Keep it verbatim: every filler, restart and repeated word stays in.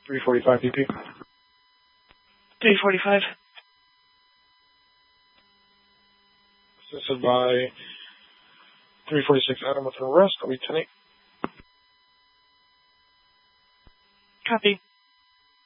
three forty-five P P. three forty-five. Assisted by three forty-six Adam with an arrest. I'll be ten eight. Copy.